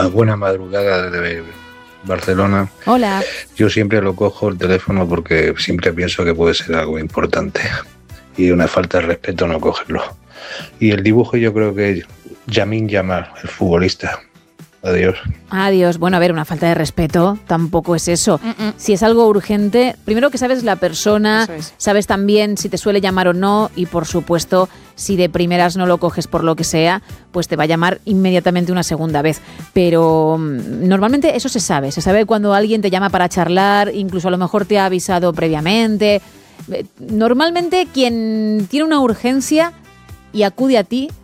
Hola, buena madrugada de Barcelona. Hola. Yo siempre lo cojo el teléfono porque siempre pienso que puede ser algo importante y una falta de respeto no cogerlo. Y el dibujo yo creo que es Lamine Yamal, el futbolista. Adiós. Adiós. Bueno, a ver, una falta de respeto tampoco es eso. Si es algo urgente, primero que sabes la persona, sabes también si te suele llamar o no y, por supuesto, si de primeras no lo coges por lo que sea, pues te va a llamar inmediatamente una segunda vez. Pero normalmente eso se sabe cuando alguien te llama para charlar, incluso a lo mejor te ha avisado previamente. Normalmente quien tiene una urgencia y acude a ti,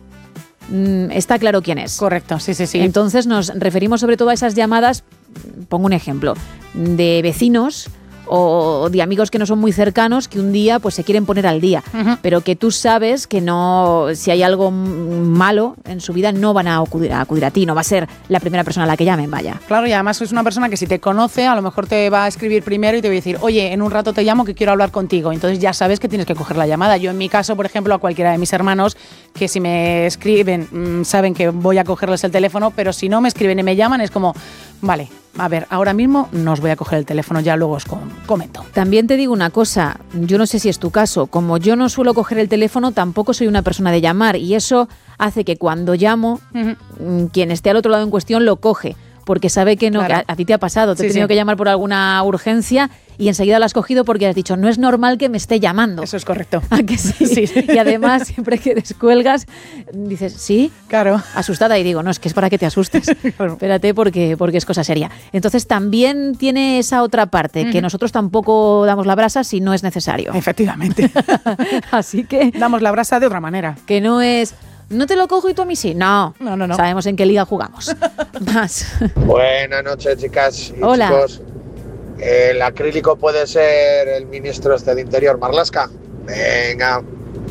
está claro quién es. Correcto, sí. Entonces nos referimos sobre todo a esas llamadas, pongo un ejemplo, de vecinos o de amigos que no son muy cercanos que un día pues se quieren poner al día, pero que tú sabes que no, si hay algo malo en su vida no van a acudir a ti, no va a ser la primera persona a la que llamen, vaya. Claro, y además es una persona que si te conoce a lo mejor te va a escribir primero y te va a decir, oye, en un rato te llamo que quiero hablar contigo, entonces ya sabes que tienes que coger la llamada. Yo en mi caso, por ejemplo, a cualquiera de mis hermanos que si me escriben saben que voy a cogerles el teléfono, pero si no me escriben y me llaman es como, vale, a ver, ahora mismo no os voy a coger el teléfono, ya luego os comento. También te digo una cosa, yo no sé si es tu caso, como yo no suelo coger el teléfono, tampoco soy una persona de llamar y eso hace que cuando llamo, quien esté al otro lado en cuestión lo coge, porque sabe que no, claro. A ti te ha pasado, te he tenido que llamar por alguna urgencia y enseguida lo has cogido porque has dicho, no es normal que me esté llamando. Eso es correcto. ¿A que sí? Sí. Y además, siempre que descuelgas, dices, ¿sí? Claro. Asustada y digo, no, es que es para que te asustes. Claro. Espérate porque es cosa seria. Entonces también tiene esa otra parte, que nosotros tampoco damos la brasa si no es necesario. Efectivamente. Así que... damos la brasa de otra manera. Que no es... ¿No te lo cojo y tú a mí sí? No. Sabemos en qué liga jugamos. Más. Buenas noches, chicas y hola. Chicos. ¿El acrílico puede ser el ministro de Interior, Marlaska? Venga.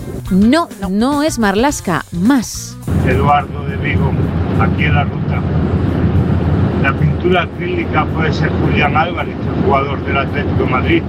No es Marlaska. Más. Eduardo de Vigo, aquí en la ruta. La pintura acrílica puede ser Julián Álvarez, el jugador del Atlético de Madrid.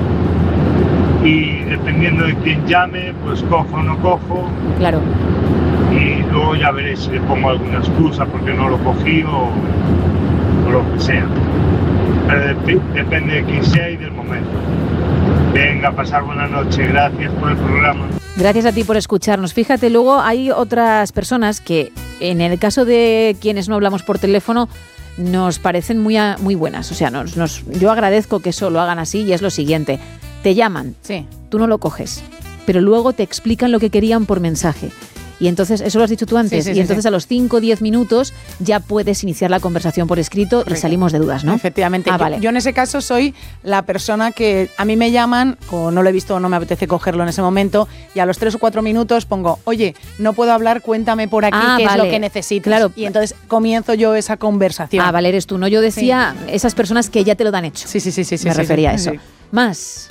Y dependiendo de quién llame, pues cojo o no cojo. Claro. Y luego ya veré si le pongo alguna excusa porque no lo cogí o lo que sea. Pero depende de quién sea y del momento. Venga, pasar buena noche. Gracias por el programa. Gracias a ti por escucharnos. Fíjate, luego hay otras personas que, en el caso de quienes no hablamos por teléfono, nos parecen muy buenas. O sea, yo agradezco que eso lo hagan así y es lo siguiente. Te llaman, sí. Tú no lo coges, pero luego te explican lo que querían por mensaje. Y entonces, eso lo has dicho tú antes, sí, y entonces a los 5 o 10 minutos ya puedes iniciar la conversación por escrito. Correcto. Y salimos de dudas, ¿no? Efectivamente. Vale. Yo en ese caso soy la persona que a mí me llaman, o no lo he visto o no me apetece cogerlo en ese momento, y a los 3 o 4 minutos pongo, oye, no puedo hablar, cuéntame por aquí qué es lo que necesitas. Claro. Y entonces comienzo yo esa conversación. Vale, eres tú, ¿no? Yo decía esas personas que ya te lo dan hecho. Sí. Me refería a eso. Sí. Más.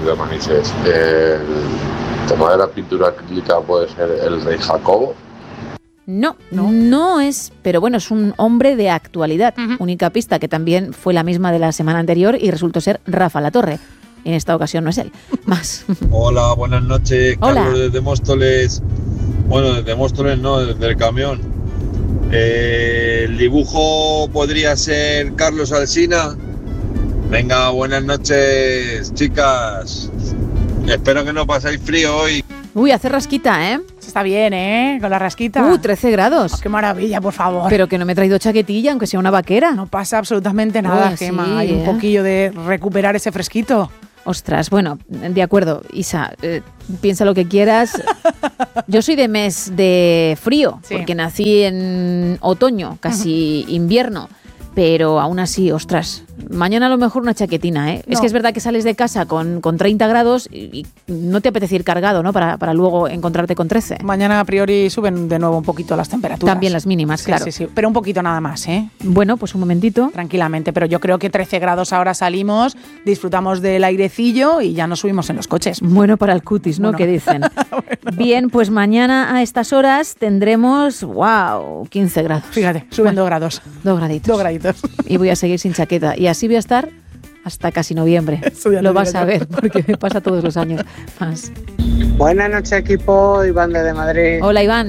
¿El tema de la pintura acrílica puede ser el rey Jacobo? No es, pero bueno, es un hombre de actualidad. Única pista que también fue la misma de la semana anterior y resultó ser Rafa Latorre. En esta ocasión no es él. Más. Hola, buenas noches. Hola. Carlos desde Móstoles. Bueno, desde Móstoles no, desde el camión. El dibujo podría ser Carlos Alsina. Venga, buenas noches, chicas. Espero que no paséis frío hoy. Uy, hace rasquita, ¿eh? Está bien, ¿eh? Con la rasquita. 13 grados. Oh, ¡qué maravilla, por favor! Pero que no me he traído chaquetilla, aunque sea una vaquera. No pasa absolutamente nada, Uy, Gemma. sí, Hay un poquillo de recuperar ese fresquito. Ostras, bueno, de acuerdo, Isa, piensa lo que quieras. Yo soy de mes de frío, porque nací en otoño, casi invierno. Pero aún así, ostras, mañana a lo mejor una chaquetina, ¿eh? No. Es que es verdad que sales de casa con 30 grados y no te apetece ir cargado, ¿no? Para luego encontrarte con 13. Mañana a priori suben de nuevo un poquito las temperaturas. También las mínimas, claro. Sí, pero un poquito nada más, ¿eh? Bueno, pues un momentito. Tranquilamente, pero yo creo que 13 grados ahora salimos, disfrutamos del airecillo y ya nos subimos en los coches. Bueno para el cutis, ¿no? ¿Qué dicen? Bueno. Bien, pues mañana a estas horas tendremos, 15 grados. Fíjate, suben 2 grados. 2 graditos. 2 graditos. Y voy a seguir sin chaqueta. Y así voy a estar hasta casi noviembre. Lo vas a ver, porque me pasa todos los años. Más. Buenas noches, equipo. Iván desde Madrid. Hola, Iván.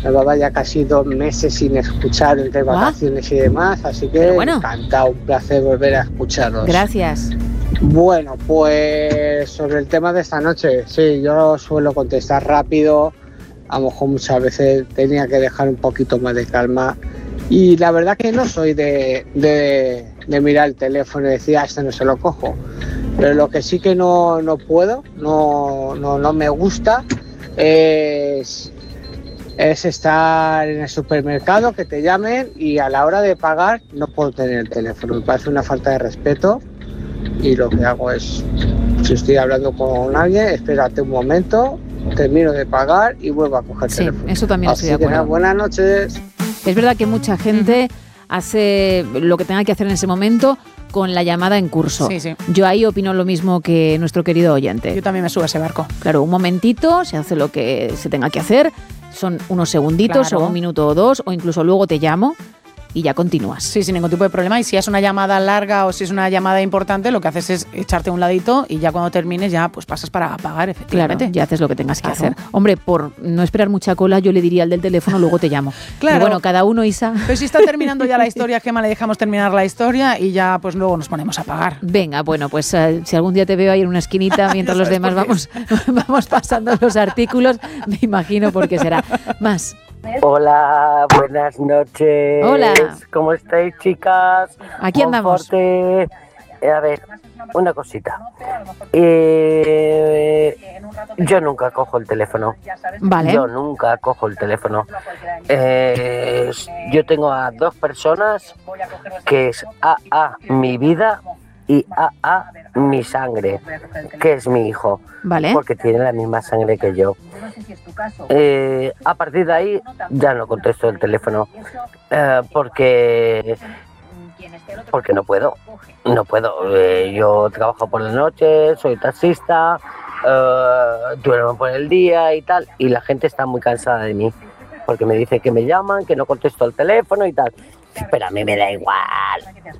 Llevaba ya casi 2 meses sin escuchar entre vacaciones y demás, así que encantado, un placer volver a escucharos. Gracias. Bueno, pues sobre el tema de esta noche, sí, yo suelo contestar rápido, a lo mejor muchas veces tenía que dejar un poquito más de calma y la verdad que no soy de mirar el teléfono y decir, este no se lo cojo, pero lo que sí que no puedo, no me gusta es estar en el supermercado, que te llamen y a la hora de pagar no puedo tener el teléfono. Me parece una falta de respeto y lo que hago es, si estoy hablando con alguien, espérate un momento, termino de pagar y vuelvo a coger el teléfono. Eso también estoy de acuerdo. Buenas noches. Es verdad que mucha gente hace lo que tenga que hacer en ese momento con la llamada en curso. Sí, sí. Yo ahí opino lo mismo que nuestro querido oyente. Yo también me subo a ese barco. Claro, un momentito, se hace lo que se tenga que hacer, son unos segunditos o 1 minuto o 2, o incluso luego te llamo y ya continúas. Sí, sin ningún tipo de problema. Y si es una llamada larga o si es una llamada importante, lo que haces es echarte a un ladito y ya cuando termines ya pues pasas para pagar, efectivamente. Claro, ya haces lo que tengas que hacer. Hombre, por no esperar mucha cola, yo le diría al del teléfono, luego te llamo. Claro. Y bueno, cada uno, Isa. Pero si está terminando ya la historia, Gemma, le dejamos terminar la historia y ya pues luego nos ponemos a pagar. Venga, bueno, pues si algún día te veo ahí en una esquinita mientras los demás vamos pasando los artículos, me imagino por qué será. Más. Hola, buenas noches. Hola. ¿Cómo estáis, chicas? Aquí andamos. A ver, una cosita. Yo nunca cojo el teléfono. Vale. Yo nunca cojo el teléfono. Yo tengo a 2 personas que es AA mi vida y AA mi sangre, que es mi hijo. Vale. Porque tiene la misma sangre que yo. A partir de ahí ya no contesto el teléfono porque no puedo. Yo trabajo por la noche, soy taxista, duermo por el día y tal, y la gente está muy cansada de mí porque me dice que me llaman, que no contesto el teléfono y tal. Pero a mí me da igual.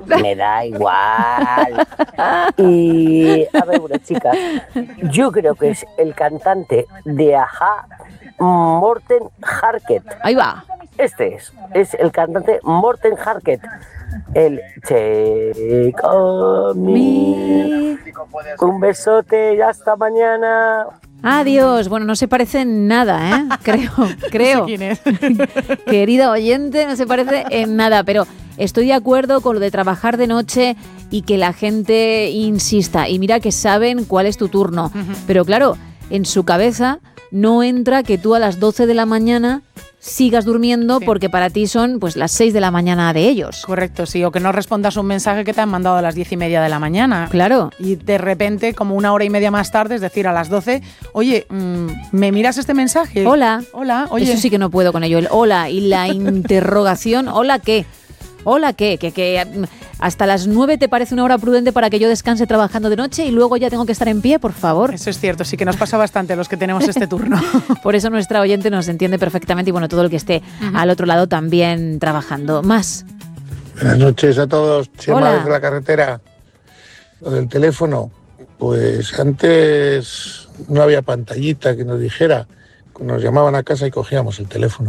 Y a ver, bueno, chicas, yo creo que es el cantante de A.H.A., Morten Harket. Ahí va. Este es el cantante Morten Harket. El Take on me. Un besote y hasta mañana. Adiós. Bueno, no se parece en nada, ¿eh? Creo. No sé quién es. Querida oyente, no se parece en nada, pero estoy de acuerdo con lo de trabajar de noche y que la gente insista. Y mira que saben cuál es tu turno. Pero claro, en su cabeza no entra que tú a las 12 de la mañana sigas durmiendo porque para ti son pues las 6 de la mañana de ellos. Correcto, sí, o que no respondas un mensaje que te han mandado a las 10:30 de la mañana. Claro. Y de repente, como 1 hora y media más tarde, es decir, a las 12, oye, ¿me miras este mensaje? Hola, oye. Eso sí que no puedo con ello, el hola y la interrogación, ¿hola qué? ¿Hola qué? Que hasta las 9 te parece una hora prudente para que yo descanse trabajando de noche y luego ya tengo que estar en pie, por favor. Eso es cierto, sí que nos pasa bastante a los que tenemos este turno. Por eso nuestra oyente nos entiende perfectamente y bueno, todo el que esté al otro lado también trabajando. Más. Buenas noches a todos. Chema Hola. desde la carretera. Lo del teléfono, pues antes no había pantallita que nos dijera. Nos llamaban a casa y cogíamos el teléfono.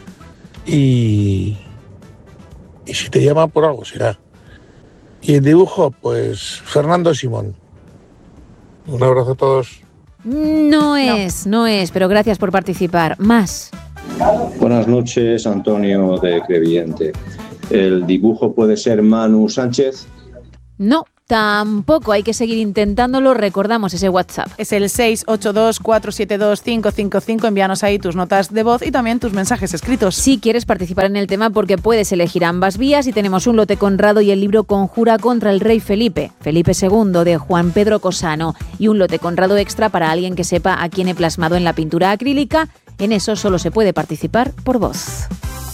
Y si te llaman por algo será. Y el dibujo, pues Fernando Simón. Un abrazo a todos. No es, pero gracias por participar. Más. Buenas noches, Antonio de Crevillente. ¿El dibujo puede ser Manu Sánchez? No, tampoco. Hay que seguir intentándolo. Recordamos ese WhatsApp. Es el 682-472-555. Envíanos ahí tus notas de voz y también tus mensajes escritos. Si quieres participar en el tema, porque puedes elegir ambas vías y tenemos un lote Conrado y el libro Conjura contra el rey Felipe II de Juan Pedro Cosano y un lote Conrado extra para alguien que sepa a quién he plasmado en la pintura acrílica. En eso solo se puede participar por voz.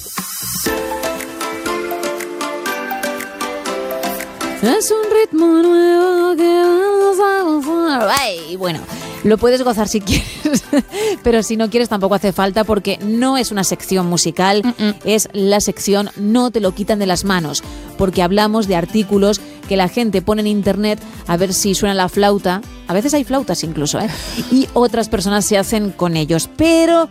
Es un ritmo nuevo que vamos a gozar. Ay, bueno, lo puedes gozar si quieres, pero si no quieres tampoco hace falta porque no es una sección musical, es la sección No te lo quitan de las manos, porque hablamos de artículos que la gente pone en internet a ver si suena la flauta, a veces hay flautas incluso, y otras personas se hacen con ellos, pero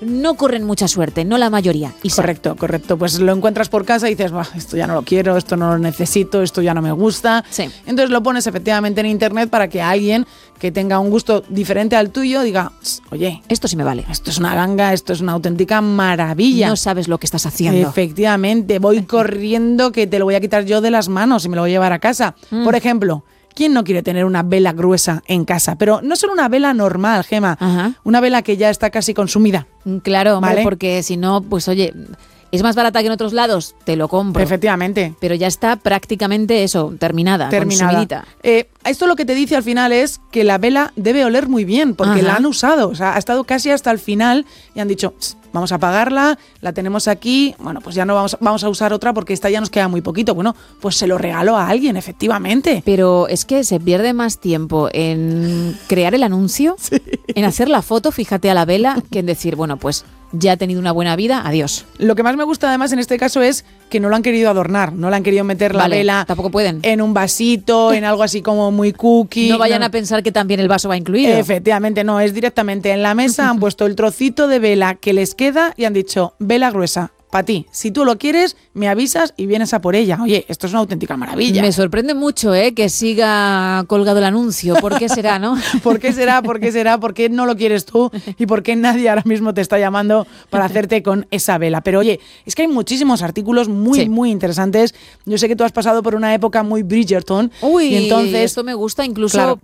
no corren mucha suerte, no la mayoría. Correcto. Pues lo encuentras por casa y dices, esto ya no lo quiero, esto no lo necesito, esto ya no me gusta. Sí. Entonces lo pones efectivamente en internet para que alguien que tenga un gusto diferente al tuyo diga, oye, esto sí me vale. Esto es una ganga, esto es una auténtica maravilla. No sabes lo que estás haciendo. Efectivamente, voy corriendo que te lo voy a quitar yo de las manos y me lo voy a llevar a casa. Por ejemplo, ¿quién no quiere tener una vela gruesa en casa? Pero no solo una vela normal, Gema. Ajá. Una vela que ya está casi consumida. Claro, ¿vale? Hombre, porque si no, pues oye, es más barata que en otros lados, te lo compro. Efectivamente. Pero ya está prácticamente eso, terminada. Consumidita. Esto lo que te dice al final es que la vela debe oler muy bien, porque Ajá. la han usado. O sea, ha estado casi hasta el final y han dicho, vamos a apagarla, la tenemos aquí, bueno, pues ya no vamos a usar otra porque esta ya nos queda muy poquito. Bueno, pues se lo regalo a alguien, efectivamente. Pero es que se pierde más tiempo en crear el anuncio, en hacer la foto, fíjate a la vela, que en decir, bueno, pues ya ha tenido una buena vida, adiós. Lo que más me gusta además en este caso es que no lo han querido adornar, no le han querido meter la vela tampoco pueden. En un vasito, en algo así como muy cookie. No vayan a pensar que también el vaso va incluido. Efectivamente, no, es directamente en la mesa, han puesto el trocito de vela que les queda y han dicho, vela gruesa. Para ti, si tú lo quieres, me avisas y vienes a por ella. Oye, esto es una auténtica maravilla. Me sorprende mucho que siga colgado el anuncio. ¿Por qué será, no? ¿Por qué será? ¿Por qué no lo quieres tú? ¿Y por qué nadie ahora mismo te está llamando para hacerte con esa vela? Pero oye, es que hay muchísimos artículos muy interesantes. Yo sé que tú has pasado por una época muy Bridgerton. Uy, y entonces esto me gusta incluso claro.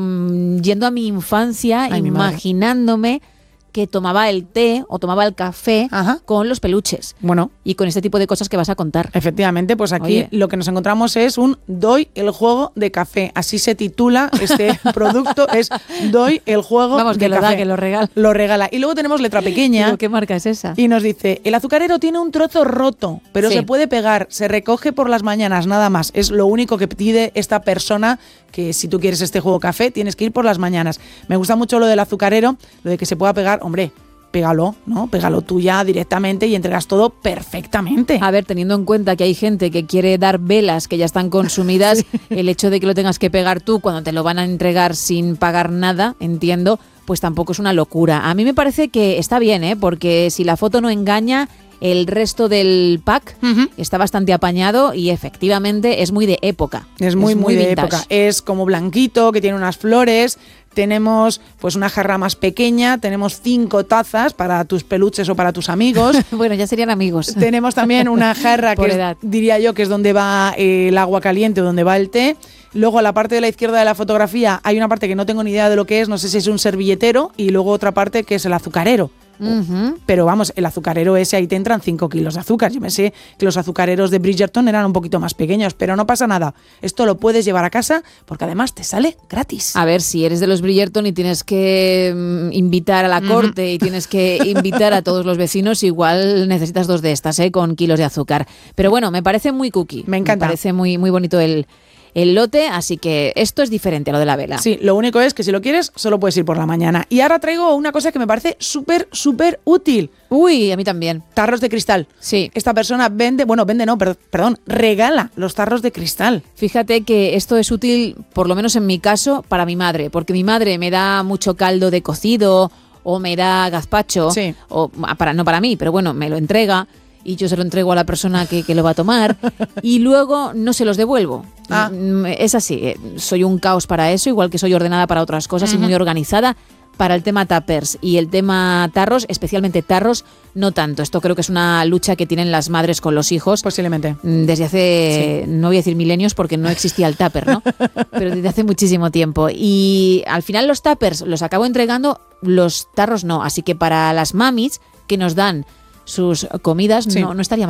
Yendo a mi infancia, imaginándome que tomaba el té o tomaba el café con los peluches. Bueno. Y con este tipo de cosas que vas a contar. Efectivamente, pues aquí lo que nos encontramos es un Doy el juego de café. Así se titula este producto, es Doy el juego Vamos, de que café. Lo da, que lo regala. Lo regala. Y luego tenemos letra pequeña. Digo, ¿qué marca es esa? Y nos dice, el azucarero tiene un trozo roto, pero se puede pegar, se recoge por las mañanas, nada más. Es lo único que pide esta persona, que si tú quieres este juego café, tienes que ir por las mañanas. Me gusta mucho lo del azucarero, lo de que se pueda pegar. Hombre, pégalo, ¿no? Pégalo tú ya directamente y entregas todo perfectamente. A ver, teniendo en cuenta que hay gente que quiere dar velas que ya están consumidas, el hecho de que lo tengas que pegar tú cuando te lo van a entregar sin pagar nada, entiendo, pues tampoco es una locura. A mí me parece que está bien, porque si la foto no engaña, el resto del pack está bastante apañado y efectivamente es muy de época. Es muy de vintage. época. Es como blanquito, que tiene unas flores. Tenemos pues una jarra más pequeña, tenemos 5 tazas para tus peluches o para tus amigos. Bueno, ya serían amigos. Tenemos también una jarra que diría yo que es donde va el agua caliente o donde va el té. Luego a la parte de la izquierda de la fotografía hay una parte que no tengo ni idea de lo que es, no sé si es un servilletero, y luego otra parte que es el azucarero. Pero vamos, el azucarero ese, ahí te entran 5 kilos de azúcar. Yo me sé que los azucareros de Bridgerton eran un poquito más pequeños, pero no pasa nada. Esto lo puedes llevar a casa porque además te sale gratis. A ver, si eres de los Bridgerton y tienes que invitar a la corte y tienes que invitar a todos los vecinos, igual necesitas 2 de estas, con kilos de azúcar. Pero bueno, me parece muy cookie. Me encanta. Me parece muy bonito el lote, así que esto es diferente a lo de la vela. Sí, lo único es que si lo quieres, solo puedes ir por la mañana. Y ahora traigo una cosa que me parece súper útil. Uy, a mí también. Tarros de cristal. Sí. Esta persona regala los tarros de cristal. Fíjate que esto es útil, por lo menos en mi caso, para mi madre, porque mi madre me da mucho caldo de cocido o me da gazpacho, o no para mí, pero bueno, me lo entrega. Y yo se lo entrego a la persona que lo va a tomar y luego no se los devuelvo. Es así, soy un caos para eso, igual que soy ordenada para otras cosas y muy organizada para el tema tuppers y el tema tarros, especialmente tarros, no tanto. Esto creo que es una lucha que tienen las madres con los hijos. Posiblemente. Desde hace, no voy a decir milenios porque no existía el tupper, ¿no? Pero desde hace muchísimo tiempo. Y al final los tuppers los acabo entregando, los tarros no. Así que para las mamis que nos dan sus comidas no estaría mal.